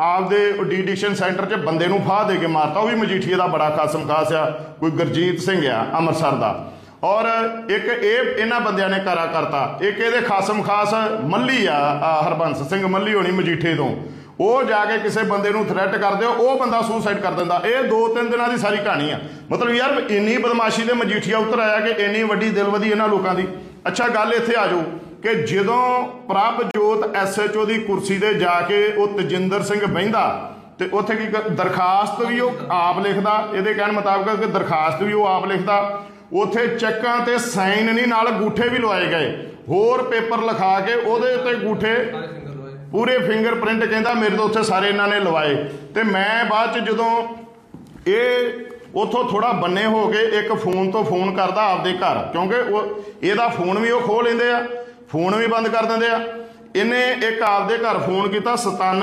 ਆਪਦੇ ਡੀਡਿਕਸ਼ਨ ਸੈਂटर 'ਚ ਬੰਦੇ ਨੂੰ ਫਾਹ ਦੇ के मारता, वो भी मजीठीए का बड़ा खासम खास आ, कोई गुरजीत सिंह आ ਅੰਮ੍ਰਿਤਸਰ का। और एक ये इन्होंने बंदियां ने करा करता, एक ये खासम खास मल्ली आ हरबंस सिंह मल्ली होनी मजीठे तो, वो जाके किसी बंदे नूं थ्रैट कर दे, वो बंदा सुसाइड कर दिंदा। ये 2-3 दिनों की सारी कहानी है। मतलब यार इन्नी बदमाशी दे मजीठिया उतर आया कि इन्नी वड्डी दिलवदी इन्हां लोकां दी। अच्छा गल इत्थे आ जाओ कि जदों प्रभजोत SHO की कुर्सी ते जाके वो तजिंदर सिंह बहिंदा तो उत्थे की दरखास्त भी वो आप लिखदा, ये कहण मुताबिक कि दरखास्त भी वो आप लिखदा, उत्थे चैकां ते साइन नहीं नाल अंगूठे भी लवाए गए, होर पेपर लिखा के उहदे उत्ते अंगूठे पूरे फिंगरप्रिंट कहंदा मेरे तो उत्थे सारे इन्हां ने लवाए। तो मैं बाद च जदों ये उतों थोड़ा बन्ने हो गए, एक फोन तो फोन करदा आपदे घर, क्योंकि वो इहदा फोन भी वो खो लैंदे आ, फोन भी बंद कर देंदे आ। इन्हें एक आपदे घर फोन किया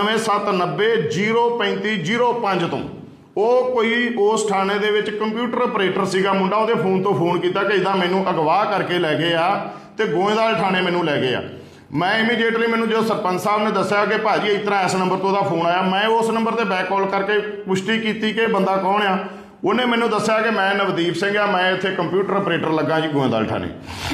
9779003505 तो, वो कोई उस थाने दे विच कंप्यूटर ऑपरेटर सीगा मुंडा, उहदे फोन तो फोन किया कि इदां मैनू अगवा करके लै गए आ ते गोयंदवाल थाने मैनू लै गए आ। मैं इमीडिएटली मैनू जो सरपंच साहब ने दस्सिया कि भाजी इस तरह इस नंबर तो फोन आया, मैं उस नंबर पर बैक कॉल करके पुष्टि की कि बंदा कौन आ। उन्हें मैनू दस्सिया कि मैं नवदीप सिंह आ, मैं इत्थे कंप्यूटर ऑपरेटर लगा जी गोयंदवाल थाने।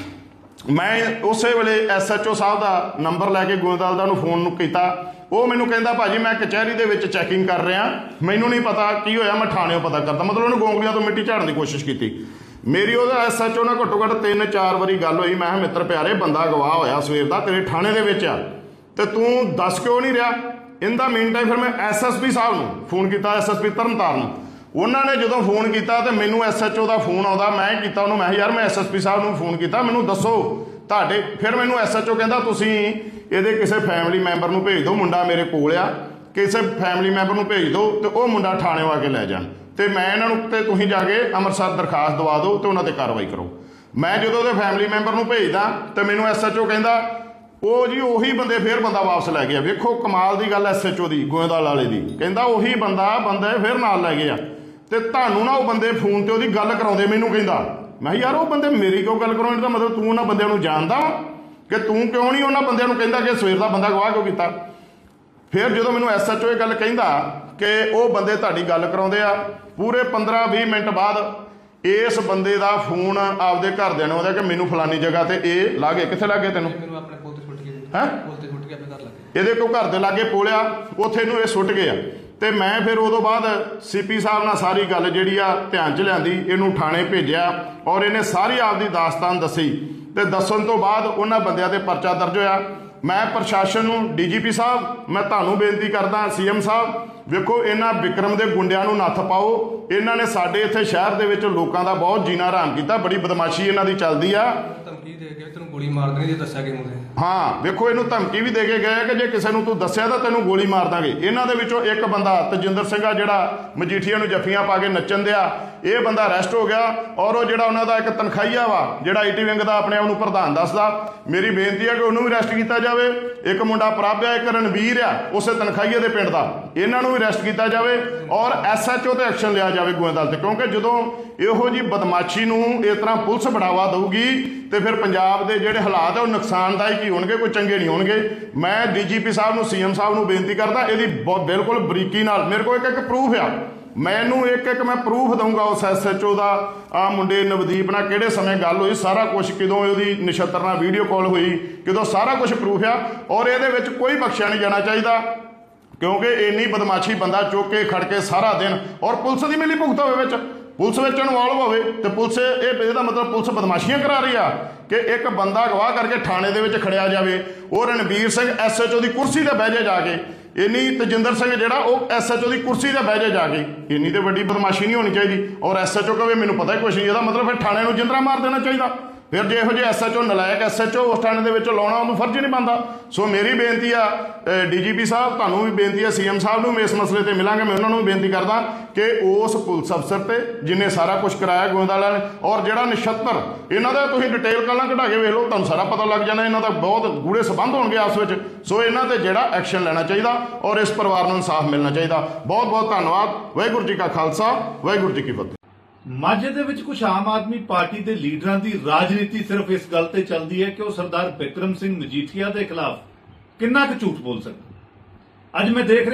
मैं उस वे SHO साहब का नंबर लैके गोयंदवाल का फोन किया, वो मैनू कहता भाजी मैं कचहरी के विच चैकिंग कर रहा, मैनू नहीं पता की होया, मैं थाने पता करता। मतलब उन्होंने गोंगलियां तो मिट्टी झाड़न की कोशिश की। मेरी वो SHO ने घट्टो घट्ट 3-4 बारी गल हुई, मैं मित्र प्यारे बंदा गवाह होया सवेर का तेरे थाने के विच आ, ते तू दस क्यों नहीं रहा। इन द मीन टाइम फिर मैं SSP साहब नूं फोन किया, SSP तरनताਰਨ, उन्होंने जो फोन किया तो मैनू SHO का फोन आता, मैं किया उन्होंने, मैं यार मैं SSP साहब नूं फोन किया, मैनू दसो तुहाडे। फिर मैनू SHO कहता तुसीं इहदे किसी फैमिली मैंबर नूं भेज दो, मुंडा मेरे कोल आ, किसी फैमिली मैंबर नूं भेज दो तो वह मुंडा थाने आके लै जाण, तो मैं इन्हों ते तुसीं जाके अमृतसर दरखास्त दवा दो तो उन्होंने कार्रवाई करो। मैं जो फैमिली मैंबर नूं भेजदा तो मैनू SHO कहता वो जी उही बंदे फिर बंदा वापस लै गया। वेखो कमाल की गल SHO की गोयंदवाल वाले की, कहता उही बंदे फिर नाल लै गया। तो तुहानूं ना वो बंदे फोन ते उहदी गल कराउंदे, मैनू कहंदा, मैं यार वो बंदे मेरी क्यों गल कराउण दा मतलब तू उन्हां बंदिआं नूं जानदा वा कि तू क्यों नहीं उन्हां बंदिआं नूं कहंदा कि सवेर दा बंदा गवाह क्यों कीता। फिर जो मैनू SHO ये गल कहंदा कि वो बंदे तुहाडी गल कराउंदे आ, पूरे 15-20 मिनट बाद इस बंदे का फोन आपदे घरदिआं नूं आउंदा कि मैनू फलानी जगह ते ये ला गए, कित्थे ला गए तैनूं है ये को घर के लागे पोलिया, उत्थे इहनूं ये सुट गए। तो मैं फिर उदों बाद CP साहब नाल सारी गल जिहड़ी आ ध्यान च लिआंदी, इहनूं थाणे भेजिया और इन्हें सारी आपदी दास्तान दसी। तो दस्सण तो बाद उन्हां बंदिआं ते परचा दर्ज होया। मैं प्रशासन नूं DGP साहब मैं तुहानूं बेनती करदा, CM साहब वेखो इन्हां विक्रम दे गुंडिआं नूं नੱਥ पाओ, इन्हां ने साडे इत्थे शहर दे विच लोकां दा बहुत जीना हराम कीता, बड़ी बदमाशी इन्हां दी चलदी आ। गोली मार देनी जे दस्सिया कि हाँ वेखो इनू धमकी भी दे के गए कि जे किसी नूं तू दस्सिया तो तेनों गोली मार देंगे। इन्हां दे विचों एक बंदा तजिंदर सिंह आ जिहड़ा मजीठीआ नूं जफ्फियां पा के नच्चण दिया, ये बंदा अरैसट हो गया। और वो जिहड़ा उन्हां दा एक तनखाईया वा जिहड़ा IT विंग दा अपने आप नूं प्रधान दसदा, मेरी बेनती है कि उन्होंने भी अरैसट किया जाए। एक मुंडा प्रभ आ, एक रणवीर आ उस तनखाईए दे पिंड दा, इन्हां नूं भी अरैसट किया जाए और SHO ते एक्शन लिया जाए गोयंदवाल ते, क्योंकि जदों इहो जी बदमाशी नूं इस तरह पुलिस बढ़ावा देगी तो फिर पंजाब के जिहड़े हालात है वो नुकसानदायक ही होणगे, कोई चंगे नहीं होणगे। मैं DGP साहब नूं CM साहब नूं बेनती करदा, इहदी बिल्कुल बरीकी नाल मेरे को एक प्रूफ आ, मैनू एक मैं प्रूफ दूंगा उस SHO का आ मुंडे नवदीप नाल किहड़े समय गल हुई, सारा कुछ किदों उहदी नक्षत्र नाल वीडियो कॉल हुई, किदों सारा कुछ प्रूफ आ। और इहदे विच कोई बख्शिया नहीं जाना चाहिए, क्योंकि इन्नी बदमाशी बंदा चुक के खड़ के सारा दिन और पुलिस की मिली भुगत होवे विच, पुलिस में इन्वॉल्व होवे तो पुलिस ये मतलब पुलिस बदमाशियां करा रही आ कि एक बंदा गवाह करके थाने दे विच खड़िया जाए, और रणवीर सिंह SHO की कुर्सी ते बह जाए जाके, इन्नी तजिंदर सिंह जिहड़ा वो SHO की कुर्सी ते बह जाए जाके, इन्नी तो वड्डी बदमाशी नहीं होनी चाहिए। और SHO कहे मैनू पता ही कुछ नहीं, मतलब फिर थाने नूं जिंदरा मार देना चाहिए। फिर जो यहो SHO नलायक SHO उस थाने दे विच लाउणा उहनूं फर्ज नहीं बनता। सो मेरी बेनती आ DGP साहब, तुहानूं भी बेनती है, CM साहब नूं इस मसले ते मिलांगे, मैं उन्होंने भी बेनती करदा कि उस पुलिस अफसर ते जिन्हें सारा कुछ कराया गोयंदवाल ने, और जिहड़ा नक्षत्र इन्हां दा तुसीं डिटेल गल्लां कढा के वेख लो, तुहानूं सारा पता लग जाना इन्हां दा बहुत गूढ़े संबंध होणगे आपस विच। सो इन्हां ते जिहड़ा एक्शन लेना चाहिए और इस परिवार नूं इंसाफ मिलना चाहिए। बहुत बहुत धन्नवाद। वाहिगुरू जी का खालसा, वाहिगुरू जी की फतेह। ਮਾਝੇ ਦੇ ਵਿੱਚ ਕੁਝ ਆਮ ਆਦਮੀ ਪਾਰਟੀ ਦੇ ਲੀਡਰਾਂ ਦੀ ਰਾਜਨੀਤੀ ਸਿਰਫ ਇਸ ਗੱਲ ਤੇ ਚੱਲਦੀ ਹੈ ਕਿ ਉਹ ਸਰਦਾਰ ਬਿਕਰਮ ਸਿੰਘ ਮਜੀਠੀਆ ਦੇ ਖਿਲਾਫ ਕਿੰਨਾ ਕੁ ਝੂਠ ਬੋਲ ਸਕਦਾ। ਅੱਜ ਮੈਂ ਦੇਖ